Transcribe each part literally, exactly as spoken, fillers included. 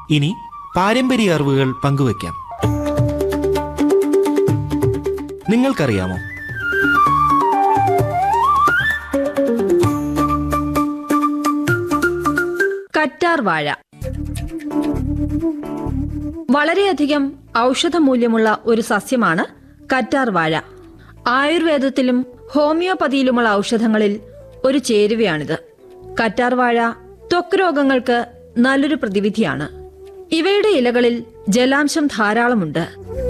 ഇനി പാരമ്പര്യ അറിവുകൾ പങ്കുവയ്ക്കാം. നിങ്ങൾക്കറിയാമോ, കറ്റാർ വാഴ വളരെയധികം ഔഷധമൂല്യമുള്ള ഒരു സസ്യമാണ് കറ്റാർ വാഴ. ആയുർവേദത്തിലും ഹോമിയോപ്പതിയിലുമുള്ള ഔഷധങ്ങളിൽ ഒരു ചേരുവയാണിത്. കറ്റാർ വാഴ ത്വക്ക് രോഗങ്ങൾക്ക് നല്ലൊരു പ്രതിവിധിയാണ്. ഇവയുടെ ഇലകളിൽ ജലാംശം ധാരാളമുണ്ട്.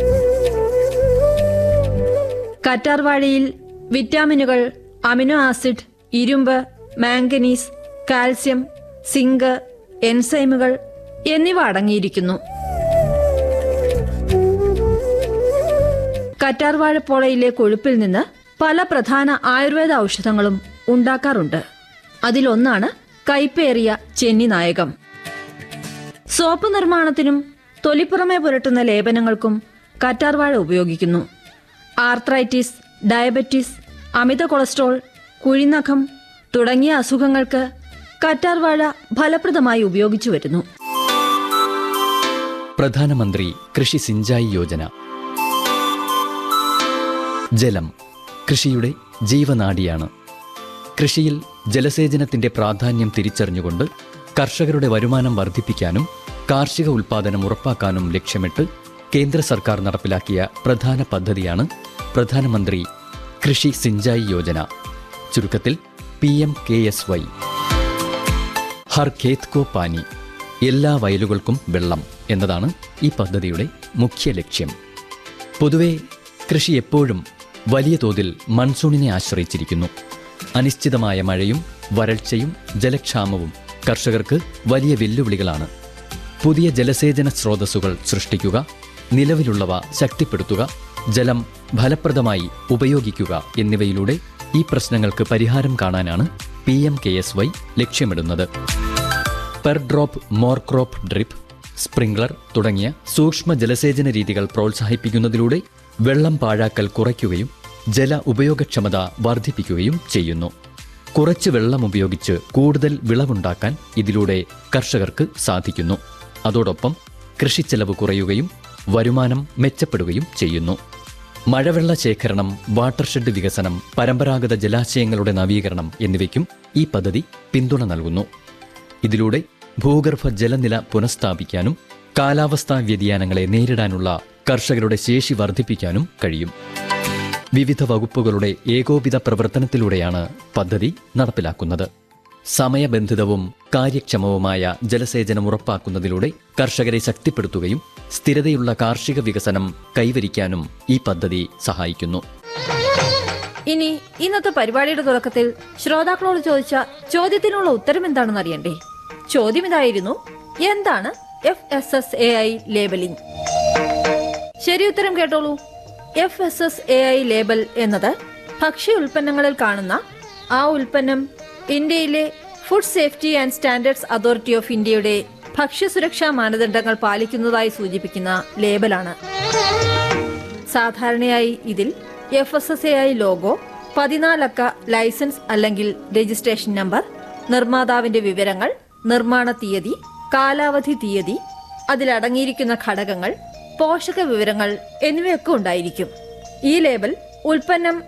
കറ്റാർ വാഴയിൽ വിറ്റാമിനുകൾ, അമിനോ ആസിഡ്, ഇരുമ്പ്, മാംഗനീസ്, കാൽസ്യം, സിങ്ക്, എൻസൈമുകൾ എന്നിവ അടങ്ങിയിരിക്കുന്നു. കറ്റാർവാഴപ്പോളയിലെ കൊഴുപ്പിൽ നിന്ന് പല പ്രധാന ആയുർവേദ ഔഷധങ്ങളും ഉണ്ടാക്കാറുണ്ട്. അതിലൊന്നാണ് കൈപ്പേറിയ ചെന്നിനായകം. സോപ്പ് നിർമ്മാണത്തിനും തൊലിപ്പുറമെ പുരട്ടുന്ന ലേപനങ്ങൾക്കും കറ്റാർവാഴ ഉപയോഗിക്കുന്നു. ആർത്രൈറ്റിസ്, ഡയബറ്റിസ്, അമിത കൊളസ്ട്രോൾ, കുഴിനഖം തുടങ്ങിയ അസുഖങ്ങൾക്ക് കറ്റാർവാഴ ഫലപ്രദമായി ഉപയോഗിച്ചു വരുന്നു. പ്രധാനമന്ത്രി കൃഷി സിഞ്ചായി യോജന. ജലം കൃഷിയുടെ ജീവനാഡിയാണ്. കൃഷിയിൽ ജലസേചനത്തിന്റെ പ്രാധാന്യം തിരിച്ചറിഞ്ഞുകൊണ്ട് കർഷകരുടെ വരുമാനം വർദ്ധിപ്പിക്കാനും കാർഷിക ഉൽപ്പാദനം ഉറപ്പാക്കാനും ലക്ഷ്യമിട്ട് കേന്ദ്ര സർക്കാർ നടപ്പിലാക്കിയ പ്രധാന പദ്ധതിയാണ് പ്രധാനമന്ത്രി കൃഷി സിഞ്ചായി യോജന, ചുരുക്കത്തിൽ P M K S Y. Har ഖേത് കോ പാനി, എല്ലാ വയലുകൾക്കും വെള്ളം എന്നതാണ് ഈ പദ്ധതിയുടെ മുഖ്യ ലക്ഷ്യം. പൊതുവെ കൃഷി എപ്പോഴും വലിയ തോതിൽ മൺസൂണിനെ ആശ്രയിച്ചിരിക്കുന്നു. അനിശ്ചിതമായ മഴയും വരൾച്ചയും ജലക്ഷാമവും കർഷകർക്ക് വലിയ വെല്ലുവിളികളാണ്. പുതിയ ജലസേചന സ്രോതസ്സുകൾ സൃഷ്ടിക്കുക, നിലവിലുള്ളവ ശക്തിപ്പെടുത്തുക, ജലം ഫലപ്രദമായി ഉപയോഗിക്കുക എന്നിവയിലൂടെ ഈ പ്രശ്നങ്ങൾക്ക് പരിഹാരം കാണാനാണ് P M K S Y ലക്ഷ്യമിടുന്നത്. Per drop more crop drip, sprinkler തുടങ്ങിയ സൂക്ഷ്മ ജലസേചന രീതികൾ പ്രോത്സാഹിപ്പിക്കുന്നതിലൂടെ വെള്ളം പാഴാക്കൽ കുറയ്ക്കുകയും ജല ഉപയോഗക്ഷമത വർദ്ധിപ്പിക്കുകയും ചെയ്യുന്നു. കുറച്ച് വെള്ളം ഉപയോഗിച്ച് കൂടുതൽ വിളവുണ്ടാക്കാൻ ഇതിലൂടെ കർഷകർക്ക് സാധിക്കുന്നു. അതോടൊപ്പം കൃഷിച്ചെലവ് കുറയുകയും വരുമാനം മെച്ചപ്പെടുകയും ചെയ്യുന്നു. മഴവെള്ള ശേഖരണം, വാട്ടർഷെഡ് വികസനം, പരമ്പരാഗത ജലാശയങ്ങളുടെ നവീകരണം എന്നിവയ്ക്കും ഈ പദ്ധതി പിന്തുണ നൽകുന്നു. ഇതിലൂടെ ഭൂഗർഭ ജലനില പുനഃസ്ഥാപിക്കാനും കാലാവസ്ഥാ വ്യതിയാനങ്ങളെ നേരിടാനുള്ള കർഷകരുടെ ശേഷി വർദ്ധിപ്പിക്കാനും കഴിയും. വിവിധ വകുപ്പുകളുടെ ഏകോപിത പ്രവർത്തനത്തിലൂടെയാണ് പദ്ധതി നടപ്പിലാക്കുന്നത്. സമയബന്ധിതവും കാര്യക്ഷമവുമായ ജലസേചനം ഉറപ്പാക്കുന്നതിലൂടെ കർഷകരെ ശക്തിപ്പെടുത്തുകയും സ്ഥിരതയുള്ള കാർഷിക വികസനം കൈവരിക്കാനും ഈ പദ്ധതി സഹായിക്കുന്നു. ഇനി ഇന്നത്തെ പരിപാടിയുടെ തുടക്കത്തിൽ ശ്രോതാക്കളോട് ചോദിച്ച ചോദ്യത്തിനുള്ള ഉത്തരം എന്താണെന്ന് അറിയണ്ടേ? ചോദ്യം ഇതായിരുന്നു: എന്താണ് F S S A I labelling? ശരി ഉത്തരം കേട്ടോളൂ. F S S A I label എന്നത് ഭക്ഷ്യ ഉൽപ്പന്നങ്ങളിൽ കാണുന്ന ആ ഉൽപ്പന്നം ഇന്ത്യയിലെ food safety and standards authority of ഇന്ത്യയുടെ ഭക്ഷ്യസുരക്ഷാ മാനദണ്ഡങ്ങൾ പാലിക്കുന്നതായി സൂചിപ്പിക്കുന്ന ലേബലാണ്. സാധാരണയായി ഇതിൽ F S S A I logo, പതിനാലക്ക licence അല്ലെങ്കിൽ രജിസ്ട്രേഷൻ നമ്പർ, നിർമ്മാതാവിന്റെ വിവരങ്ങൾ, നിർമ്മാണ തീയതി, കാലാവധി തീയതി, അതിലടങ്ങിയിരിക്കുന്ന ഘടകങ്ങൾ, പോഷക വിവരങ്ങൾ എന്നിവയൊക്കെ ഉണ്ടായിരിക്കും. ഈ ലേബൽ ഉൽപ്പന്നം